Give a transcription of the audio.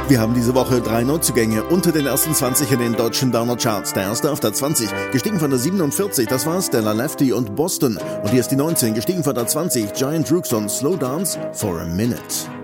Wir haben diese Woche 3 Neuzugänge unter den ersten 20 in den deutschen Downer Charts. Der erste auf der 20, gestiegen von der 47, das war Stella Lefty und Boston. Und hier ist die 19, gestiegen von der 20, Giant Rooks und Slow Dance for a Minute.